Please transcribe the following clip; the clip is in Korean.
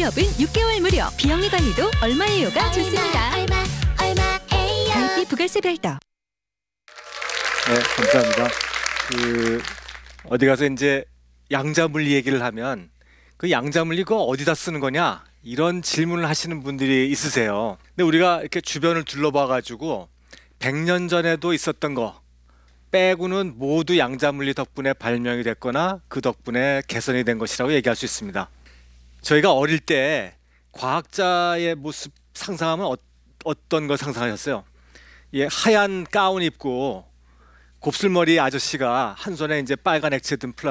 클럽은 6개월 무료. 비영리 관리도 얼마예요가 좋습니다. 가입비 부가세 별도. 네, 감사합니다. 어디 가서 이제 양자물리 얘기를 하면 그 양자물리 그거 어디다 쓰는 거냐 이런 질문을 하시는 분들이 있으세요. 근데 우리가 이렇게 주변을 둘러봐 가지고 100년 전에도 있었던 거 빼고는 모두 양자물리 덕분에 발명이 됐거나 그 덕분에 개선이 된 것이라고 얘기할 수 있습니다. 저희가 어릴 때 과학자의 모습 상상하면 어떤 걸 상상하셨어요? 예, 하얀 가운 입고 곱슬머리 아저씨가 한 손에 이제 빨간 액체 든